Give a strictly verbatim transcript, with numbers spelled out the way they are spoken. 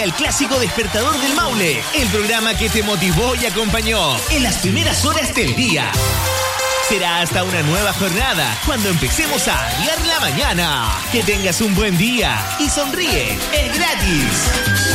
el clásico Despertador del Maule, el programa que te motivó y acompañó en las primeras horas del día. Será hasta una nueva jornada cuando empecemos a arriar la mañana. Que tengas un buen día y sonríe, es gratis.